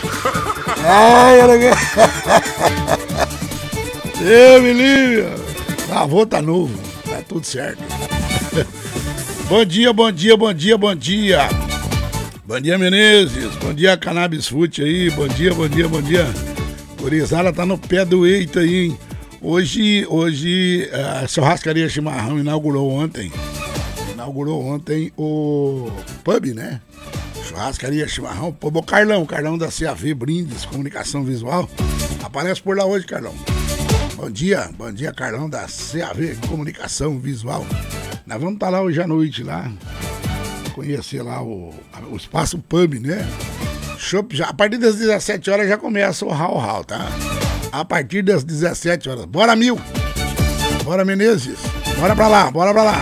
Eu me livre. Avô tá novo, tá tudo certo. Bom dia, bom dia, bom dia, bom dia. Bom dia, Menezes. Bom dia, Cannabis Foot aí. Bom dia, bom dia, bom dia. Gurizada tá no pé do eito aí, hein? Hoje a Churrascaria Chimarrão inaugurou ontem o pub, né? Churrascaria Chimarrão, pub. O Carlão da CAV Brindes, Comunicação Visual. Aparece por lá hoje, Carlão. Bom dia, Carlão da CAV Comunicação Visual. Nós vamos estar lá hoje à noite, lá. Conhecer lá o espaço pub, né? Shop, já, a partir das 17 horas já começa o hall, tá? A partir das 17 horas. Bora, Mil! Bora, Menezes! Bora pra lá!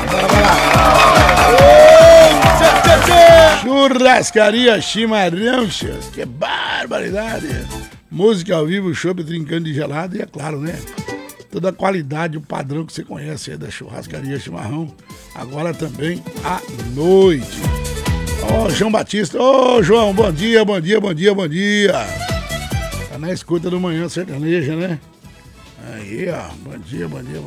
Churrascaria Chimarrão, que barbaridade! Música ao vivo, chopp trincando de gelado e é claro, né? Toda a qualidade, o padrão que você conhece aí da Churrascaria Chimarrão. Agora também à noite. Ô, João Batista. Ô, João, bom dia. Tá na escuta do Manhã Sertaneja, né? Aí, ó. Bom dia.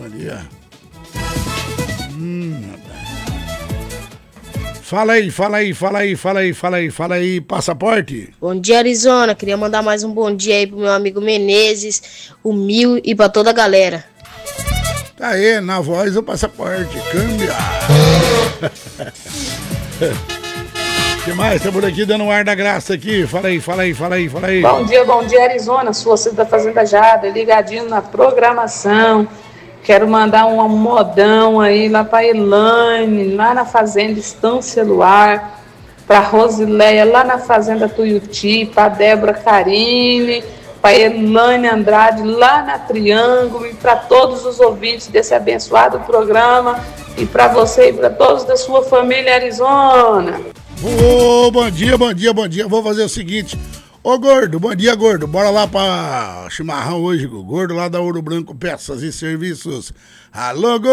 Fala aí, passaporte. Bom dia, Arizona. Queria mandar mais um bom dia aí pro meu amigo Menezes, o Mil e pra toda a galera. Tá aí, na voz do passaporte. Câmbia. O que mais? Tá por aqui dando um ar da graça aqui. Fala aí. Bom dia, Arizona. Sua Cida da Fazenda Jada, ligadinho na programação. Quero mandar um modão aí lá pra Elaine, lá na Fazenda Estância Luar, pra Rosileia, lá na Fazenda Tuiuti, pra Débora Carine, pra Elaine Andrade, lá na Triângulo, e pra todos os ouvintes desse abençoado programa, e pra você e pra todos da sua família Arizona. Ô, bom dia. Vou fazer o seguinte. Ô, Gordo, bom dia, Gordo. Bora lá pra Chimarrão hoje, Gordo lá da Ouro Branco Peças e Serviços. Alô, Gordo.